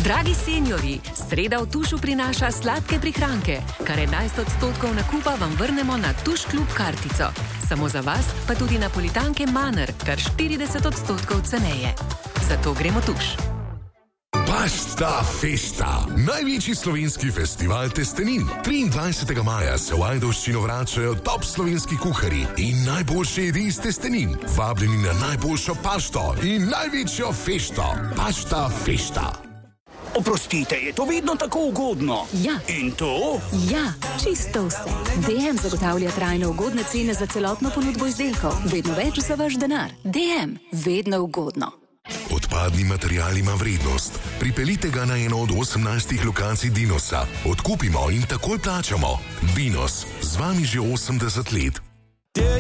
Dragi seniorji, sreda v Tušu prinaša sladke prihranke. Kar 11% nakupa vam vrnemo na Tuš Klub kartico. Samo za vas pa tudi napolitanke Manner, kar 40% ceneje. Zato gremo Tuš. Pasta Festa, največji slovenski festival testenin. 23. maja se v Ajdovščino vračajo top slovenski kuharji in najboljše jedi iz testenin. Vabljeni na najboljšo pašto in največjo fešto. Pasta Festa. Oprostite, je to vedno tako ugodno? Ja. In to? Ja, čisto vse. DM zagotavlja trajno ugodne cene za celotno ponudbo izdelkov. Vedno več za vaš denar. DM, vedno ugodno. Odpadni material ima vrednost. Pripeljite ga na eno od 18 lokacij Dinosa. Odkupimo in takoj plačamo. Dinos, z vami že 80 let.